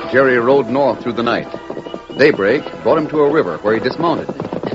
Jerry rode north through the night. Daybreak brought him to a river where he dismounted.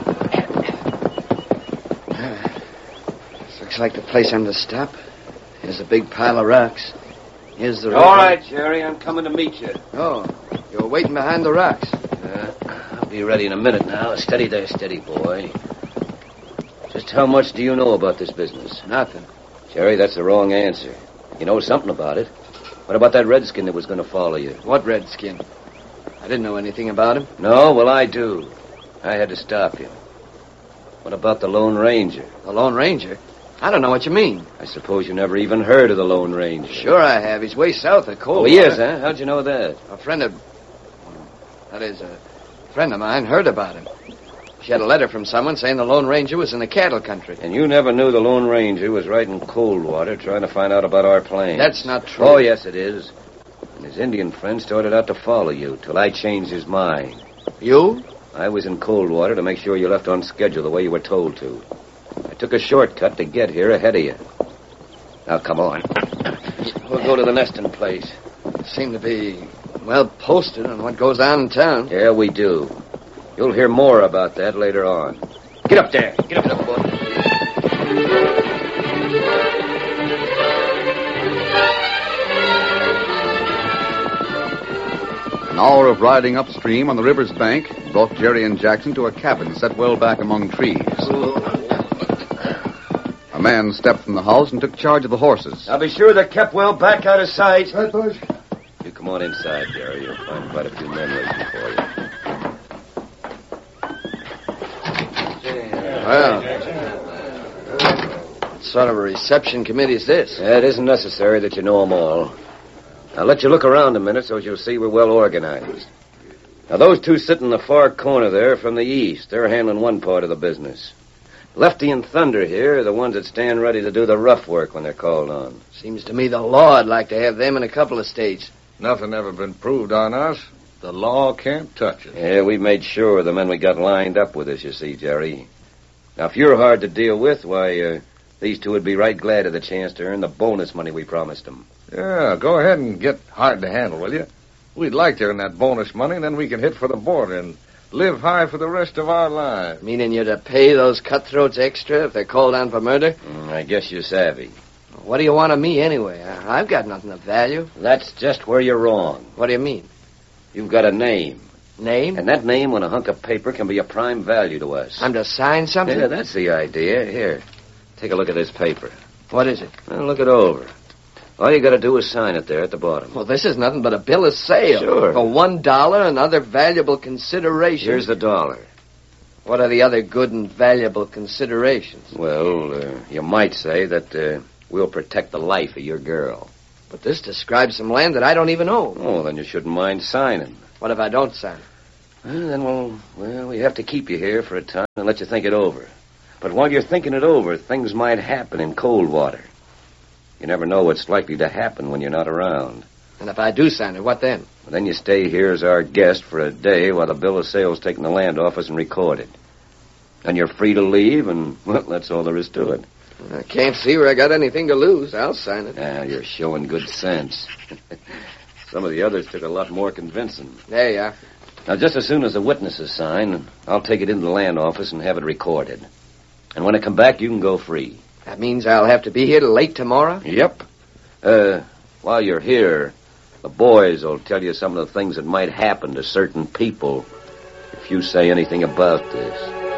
This looks like the place I'm to stop. Here's a big pile of rocks. Here's the river. All right, Jerry, I'm coming to meet you. Oh, you're waiting behind the rocks. I'll be ready in a minute now. Steady there, steady, boy. Just how much do you know about this business? Nothing. Jerry, that's the wrong answer. You know something about it. What about that redskin that was going to follow you? What redskin? I didn't know anything about him. No? Well, I do. I had to stop him. What about the Lone Ranger? The Lone Ranger? I don't know what you mean. I suppose you never even heard of the Lone Ranger. Sure I have. He's way south of Coldwater. Oh, he is, huh? How'd you know that? A friend of mine heard about him. She had a letter from someone saying the Lone Ranger was in the cattle country. And you never knew the Lone Ranger was right in Coldwater trying to find out about our plans. That's not true. Oh, yes, it is. And his Indian friend started out to follow you till I changed his mind. You? I was in Coldwater to make sure you left on schedule the way you were told to. I took a shortcut to get here ahead of you. Now, come on. We'll go to the nesting place. Seem to be well posted on what goes on in town. Yeah, we do. You'll hear more about that later on. Get up there. Get up, boy. An hour of riding upstream on the river's bank brought Jerry and Jackson to a cabin set well back among trees. A man stepped from the house and took charge of the horses. Now be sure they're kept well back out of sight. Right, boys. You come on inside, Jerry. You'll find quite a few men waiting for you. Well, what sort of a reception committee is this? It isn't necessary that you know them all. I'll let you look around a minute so you'll see we're well organized. Now, those two sitting in the far corner there from the east, they're handling one part of the business. Lefty and Thunder here are the ones that stand ready to do the rough work when they're called on. Seems to me the law'd like to have them in a couple of states. Nothing ever been proved on us. The law can't touch us. Yeah, we made sure of the men we got lined up with us, you see, Jerry. Now, if you're hard to deal with, why, these two would be right glad of the chance to earn the bonus money we promised them. Yeah, go ahead and get hard to handle, will you? We'd like to earn that bonus money, then we can hit for the border and live high for the rest of our lives. Meaning you're to pay those cutthroats extra if they're called on for murder? I guess you're savvy. What do you want of me anyway? I've got nothing of value. That's just where you're wrong. What do you mean? You've got a name. Name? And that name on a hunk of paper can be a prime value to us. I'm to sign something? Yeah, that's the idea. Here, take a look at this paper. What is it? Well, look it over. All you got to do is sign it there at the bottom. Well, this is nothing but a bill of sale. Sure. For $1 and other valuable considerations. Here's the $1. What are the other good and valuable considerations? Well, you might say that we'll protect the life of your girl. But this describes some land that I don't even own. Oh, then you shouldn't mind signing. What if I don't sign? Well, then we have to keep you here for a time and let you think it over. But while you're thinking it over, things might happen in Coldwater. You never know what's likely to happen when you're not around. And if I do sign it, what then? Well, then you stay here as our guest for a day while the bill of sale's taken to the land office and recorded. Then you're free to leave, and, well, that's all there is to it. I can't see where I got anything to lose. I'll sign it. Now, you're showing good sense. Some of the others took a lot more convincing. There you are. Now, just as soon as the witnesses sign, I'll take it into the land office and have it recorded. And when I come back, you can go free. That means I'll have to be here till late tomorrow? Yep. While you're here, the boys will tell you some of the things that might happen to certain people if you say anything about this.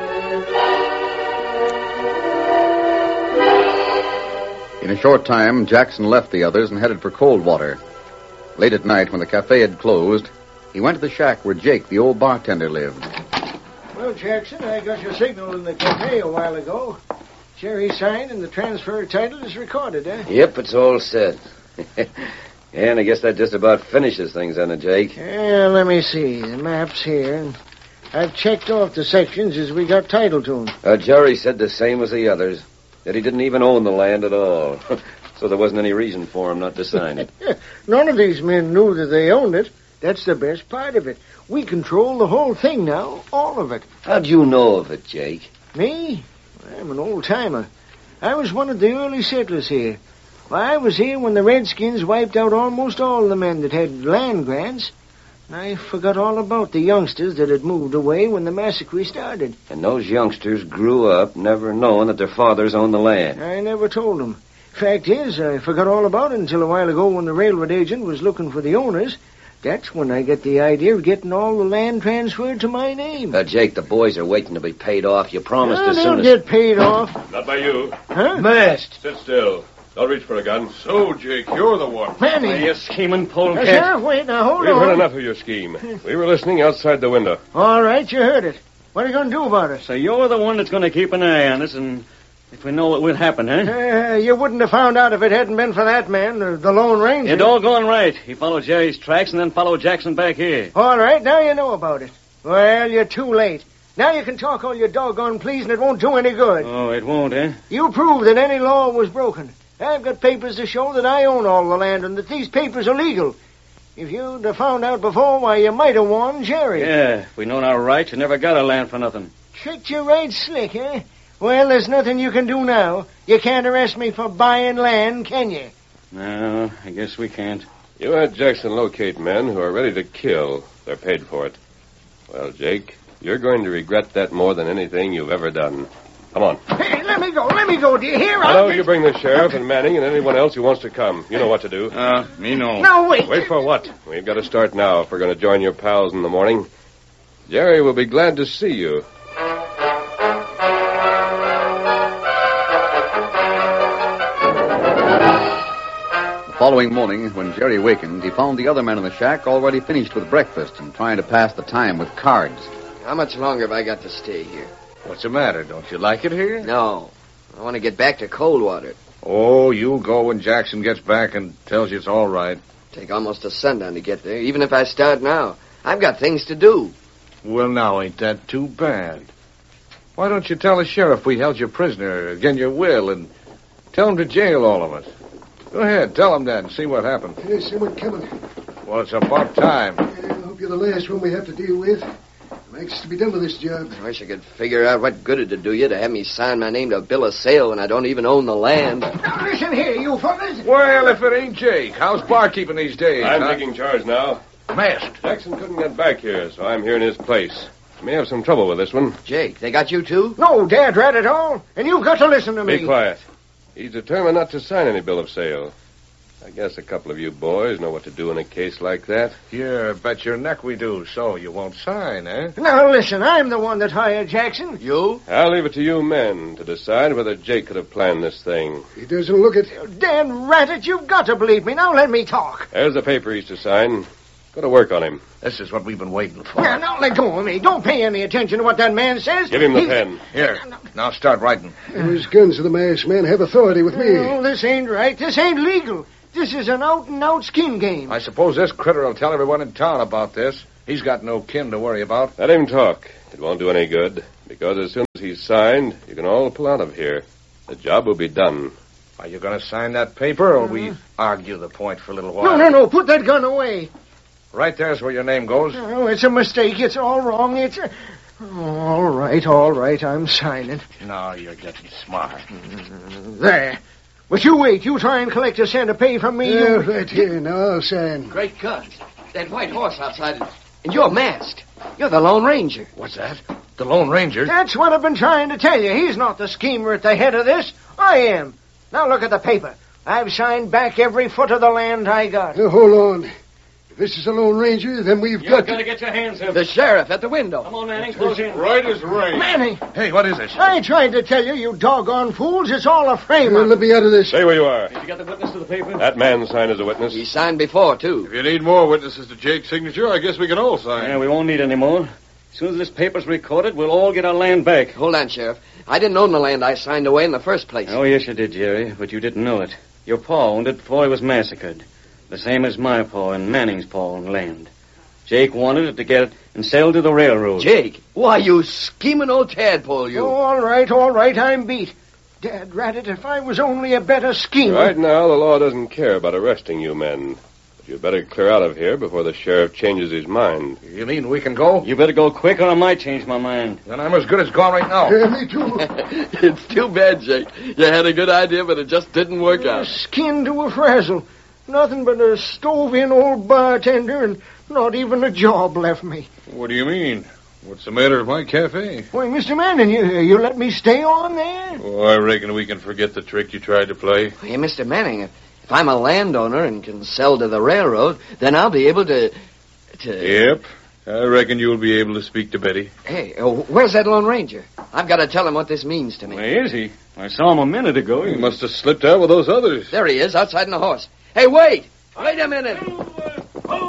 In a short time, Jackson left the others and headed for Coldwater. Late at night, when the cafe had closed, he went to the shack where Jake, the old bartender, lived. Well, Jackson, I got your signal in the cafe a while ago. Jerry signed and the transfer title is recorded, eh? Yep, it's all set. And I guess that just about finishes things, doesn't it, Jake? Yeah, let me see. The map's here. And I've checked off the sections as we got title to them. Jerry said the same as the others, that he didn't even own the land at all. So there wasn't any reason for him not to sign it. None of these men knew that they owned it. That's the best part of it. We control the whole thing now, all of it. How'd you know of it, Jake? Me? I'm an old-timer. I was one of the early settlers here. Why, I was here when the Redskins wiped out almost all the men that had land grants. I forgot all about the youngsters that had moved away when the massacre started. And those youngsters grew up never knowing that their fathers owned the land. I never told them. Fact is, I forgot all about it until a while ago when the railroad agent was looking for the owners. That's when I get the idea of getting all the land transferred to my name. Jake, the boys are waiting to be paid off. You promised as soon They'll as... get paid off. Not by you. Huh? Mast! Sit still. Don't reach for a gun. So, Jake, you're the one. Manny! You scheming polecat. Sheriff, wait, now hold We've on. heard enough of your scheme. We were listening outside the window. All right, you heard it. What are you going to do about it? So you're the one that's going to keep an eye on us, and if we know what will happen, huh? You wouldn't have found out if it hadn't been for that man, the Lone Ranger. You're doggone right. He followed Jerry's tracks and then followed Jackson back here. All right, now you know about it. Well, you're too late. Now you can talk all your doggone pleas and it won't do any good. Oh, it won't, eh? You prove that any law was broken. I've got papers to show that I own all the land and that these papers are legal. If you'd have found out before, why, you might have warned Jerry. Yeah, if we'd known our rights, you never got a land for nothing. Tricked you right slick, eh? Well, there's nothing you can do now. You can't arrest me for buying land, can you? No, I guess we can't. You had Jackson locate men who are ready to kill. They're paid for it. Well, Jake, you're going to regret that more than anything you've ever done. Come on. Hey, let me go. Do you hear? I know you bring the sheriff and Manning and anyone else who wants to come. You know what to do. Me no. No, wait. Wait for what? We've got to start now if we're going to join your pals in the morning. Jerry will be glad to see you. The following morning, when Jerry wakened, he found the other men in the shack already finished with breakfast and trying to pass the time with cards. How much longer have I got to stay here? What's the matter? Don't you like it here? No. I want to get back to Coldwater. Oh, you'll go when Jackson gets back and tells you it's all right. Take almost a sundown to get there, even if I start now. I've got things to do. Well, now, ain't that too bad? Why don't you tell the sheriff we held you prisoner, again your will, and tell him to jail all of us? Go ahead, tell him that and see what happens. There's someone coming. Well, it's about time. I hope you're the last one we have to deal with. I'm anxious to be done with this job. I wish I could figure out what good it'd do you to have me sign my name to a bill of sale when I don't even own the land. Now, listen here, you fellas. Well, if it ain't Jake, how's barkeeping these days? I'm huh? taking charge now. Masked. Jackson couldn't get back here, so I'm here in his place. May have some trouble with this one. Jake, they got you too? No, Dad, rat at all. And you've got to listen to me. Be quiet. He's determined not to sign any bill of sale. I guess a couple of you boys know what to do in a case like that. Yeah, bet your neck we do, so you won't sign, eh? Now, listen, I'm the one that hired Jackson. You? I'll leave it to you men to decide whether Jake could have planned this thing. He doesn't look it. Dan Ratted, you've got to believe me. Now let me talk. There's the paper he's to sign. Go to work on him. This is what we've been waiting for. Now let go of me. Don't pay any attention to what that man says. Give him the pen. Here, now start writing. Those guns of the masked man have authority with me. Oh, this ain't right. This ain't legal. This is an out-and-out skin game. I suppose this critter will tell everyone in town about this. He's got no kin to worry about. Let him talk. It won't do any good, because as soon as he's signed, you can all pull out of here. The job will be done. Are you going to sign that paper, or we argue the point for a little while? No. Put that gun away. Right there's where your name goes. Oh, it's a mistake. It's all wrong. It's a... All right. I'm signing. No, you're getting smart. There. But you wait. You try and collect a cent to pay from me. Yeah, right here. Now I'll sign. Great guns. That white horse outside. And you're masked. You're the Lone Ranger. What's that? The Lone Ranger? That's what I've been trying to tell you. He's not the schemer at the head of this. I am. Now look at the paper. I've signed back every foot of the land I got. Now, hold on. If this is a Lone Ranger, then we've got Gotta get your hands up. The sheriff at the window. Come on, Manning, close in. Right as rain. Manny, Hey, what is this? I tried to tell you, you doggone fools. It's all a frame-up. Let me out of this. Stay where you are. You got the witness to the paper? That man signed as a witness. He signed before, too. If you need more witnesses to Jake's signature, I guess we can all sign. Yeah, we won't need any more. As soon as this paper's recorded, we'll all get our land back. Hold on, Sheriff. I didn't own the land I signed away in the first place. Oh, yes, you did, Jerry, but you didn't know it. Your pa owned it before he was massacred. The same as my pa and Manning's pa owned land. Jake wanted it to get it and sell to the railroad. Jake? Why, you scheming old tadpole, you. Oh, all right. I'm beat. Dad ratted, if I was only a better schemer. Right now, the law doesn't care about arresting you men. But you'd better clear out of here before the sheriff changes his mind. You mean we can go? You better go quick or I might change my mind. Then I'm as good as gone right now. Me too. It's too bad, Jake. You had a good idea, but it just didn't work out. Skin to a frazzle. Nothing but a stove-in old bartender and Not even a job left me. What do you mean? What's the matter with my cafe? Why, Mr. Manning, you let me stay on there? Oh, I reckon we can forget the trick you tried to play. Hey, Mr. Manning, if I'm a landowner and can sell to the railroad, then I'll be able to... Yep. I reckon you'll be able to speak to Betty. Hey, where's that Lone Ranger? I've got to tell him what this means to me. Where is he? I saw him a minute ago. He must have slipped out with those others. There he is, outside on the horse. Hey, wait! Wait a minute!